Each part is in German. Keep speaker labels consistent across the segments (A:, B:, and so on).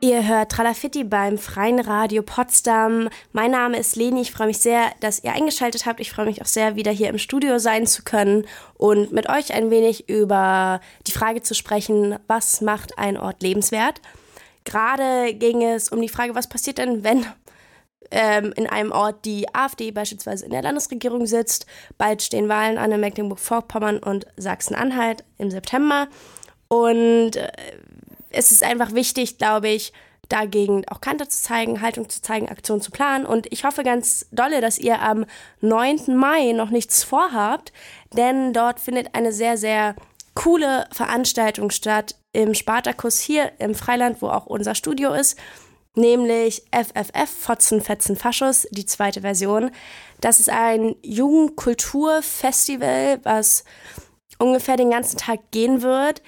A: Ihr hört Tralafitti beim Freien Radio Potsdam. Mein Name ist Leni. Ich freue mich sehr, dass ihr eingeschaltet habt. Ich freue mich auch sehr, wieder hier im Studio sein zu können und mit euch ein wenig über die Frage zu sprechen, was macht ein Ort lebenswert? Gerade ging es um die Frage, was passiert denn, wenn in einem Ort die AfD beispielsweise in der Landesregierung sitzt. Bald stehen Wahlen an in Mecklenburg-Vorpommern und Sachsen-Anhalt im September. Und es ist einfach wichtig, glaube ich, dagegen auch Kante zu zeigen, Haltung zu zeigen, Aktion zu planen. Und ich hoffe ganz dolle, dass ihr am 9. Mai noch nichts vorhabt, denn dort findet eine sehr, sehr coole Veranstaltung statt im Spartakus hier im Freiland, wo auch unser Studio ist, nämlich FFF, Fotzen, Fetzen, Faschos, die zweite Version. Das ist ein Jugendkulturfestival, was ungefähr den ganzen Tag gehen wird.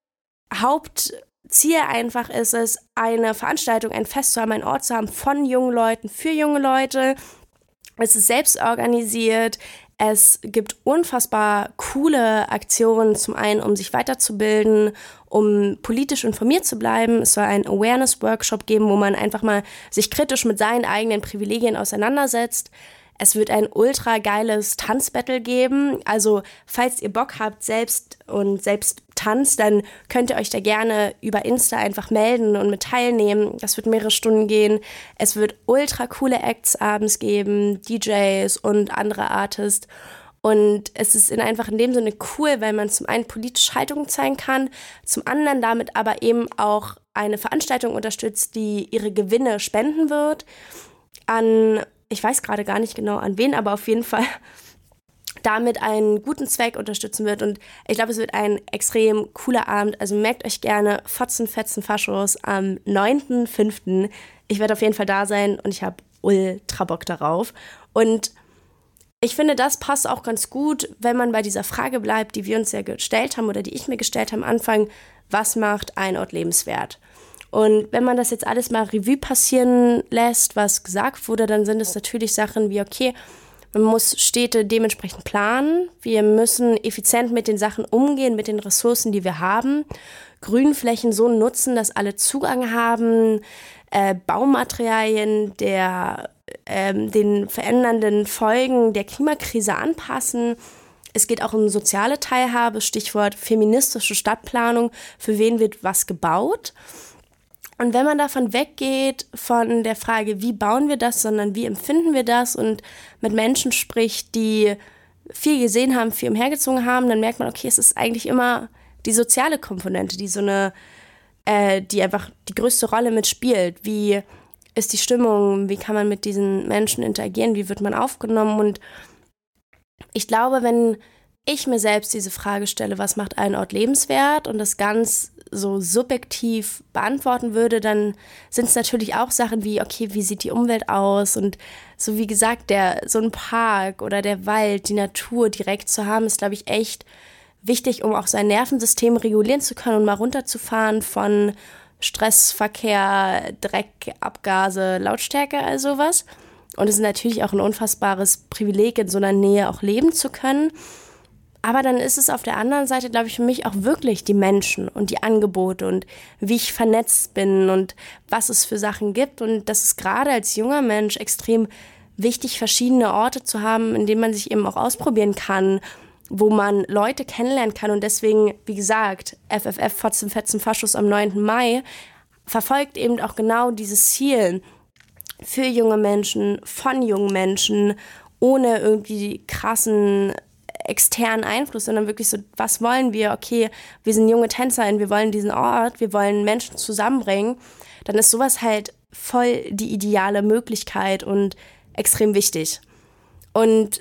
A: Hauptziel einfach ist es, eine Veranstaltung, ein Fest zu haben, einen Ort zu haben von jungen Leuten für junge Leute. Es ist selbst organisiert. Es gibt unfassbar coole Aktionen, zum einen, um sich weiterzubilden, um politisch informiert zu bleiben. Es soll einen Awareness-Workshop geben, wo man einfach mal sich kritisch mit seinen eigenen Privilegien auseinandersetzt. Es wird ein ultra geiles Tanzbattle geben. Also, falls ihr Bock habt, selbst tanzt, dann könnt ihr euch da gerne über Insta einfach melden und mit teilnehmen. Das wird mehrere Stunden gehen. Es wird ultra coole Acts abends geben, DJs und andere Artists. Und es ist einfach in dem Sinne cool, weil man zum einen politisch Haltung zeigen kann, zum anderen damit aber eben auch eine Veranstaltung unterstützt, die ihre Gewinne spenden wird an, ich weiß gerade gar nicht genau an wen, aber auf jeden Fall damit einen guten Zweck unterstützen wird. Und ich glaube, es wird ein extrem cooler Abend. Also merkt euch gerne Fotzen, Fetzen, Faschos am 9.5. Ich werde auf jeden Fall da sein und ich habe ultra Bock darauf. Und ich finde, das passt auch ganz gut, wenn man bei dieser Frage bleibt, die wir uns ja gestellt haben oder die ich mir gestellt habe am Anfang, was macht ein Ort lebenswert? Und wenn man das jetzt alles mal Revue passieren lässt, was gesagt wurde, dann sind es natürlich Sachen wie, okay, man muss Städte dementsprechend planen, wir müssen effizient mit den Sachen umgehen, mit den Ressourcen, die wir haben, Grünflächen so nutzen, dass alle Zugang haben, Baumaterialien den verändernden Folgen der Klimakrise anpassen. Es geht auch um soziale Teilhabe, Stichwort feministische Stadtplanung, für wen wird was gebaut. Und wenn man davon weggeht, von der Frage, wie bauen wir das, sondern wie empfinden wir das und mit Menschen spricht, die viel gesehen haben, viel umhergezogen haben, dann merkt man, okay, es ist eigentlich immer die soziale Komponente, die einfach die größte Rolle mitspielt. Wie ist die Stimmung? Wie kann man mit diesen Menschen interagieren? Wie wird man aufgenommen? Und ich glaube, wenn ich mir selbst diese Frage stelle, was macht einen Ort lebenswert und das ganz so subjektiv beantworten würde, dann sind es natürlich auch Sachen wie, okay, wie sieht die Umwelt aus? Und so wie gesagt, so ein Park oder der Wald, die Natur direkt zu haben, ist, glaube ich, echt wichtig, um auch sein Nervensystem regulieren zu können und mal runterzufahren von Stress, Verkehr, Dreck, Abgase, Lautstärke, all sowas. Und es ist natürlich auch ein unfassbares Privileg, in so einer Nähe auch leben zu können. Aber dann ist es auf der anderen Seite, glaube ich, für mich auch wirklich die Menschen und die Angebote und wie ich vernetzt bin und was es für Sachen gibt. Und das ist gerade als junger Mensch extrem wichtig, verschiedene Orte zu haben, in denen man sich eben auch ausprobieren kann, wo man Leute kennenlernen kann. Und deswegen, wie gesagt, FFF, Fotzen, Fetzen, Faschos am 9. Mai verfolgt eben auch genau dieses Ziel für junge Menschen, von jungen Menschen, ohne irgendwie krassen externen Einfluss, sondern wirklich so, was wollen wir? Okay, wir sind junge TänzerInnen, wir wollen diesen Ort, wir wollen Menschen zusammenbringen, dann ist sowas halt voll die ideale Möglichkeit und extrem wichtig. Und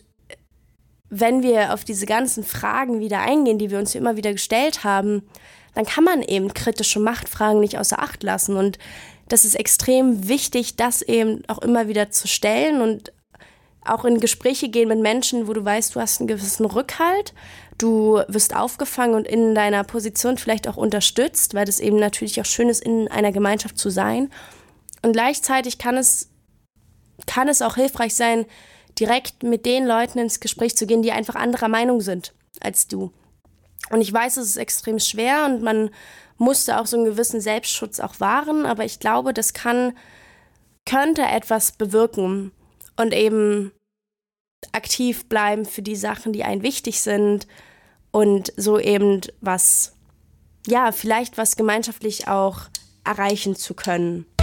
A: wenn wir auf diese ganzen Fragen wieder eingehen, die wir uns immer wieder gestellt haben, dann kann man eben kritische Machtfragen nicht außer Acht lassen. Und das ist extrem wichtig, das eben auch immer wieder zu stellen und auch in Gespräche gehen mit Menschen, wo du weißt, du hast einen gewissen Rückhalt, du wirst aufgefangen und in deiner Position vielleicht auch unterstützt, weil das eben natürlich auch schön ist, in einer Gemeinschaft zu sein. Und gleichzeitig kann es auch hilfreich sein, direkt mit den Leuten ins Gespräch zu gehen, die einfach anderer Meinung sind als du. Und ich weiß, es ist extrem schwer und man musste auch so einen gewissen Selbstschutz auch wahren, aber ich glaube, das könnte etwas bewirken und eben aktiv bleiben für die Sachen, die einem wichtig sind und so eben was, ja, vielleicht was gemeinschaftlich auch erreichen zu können.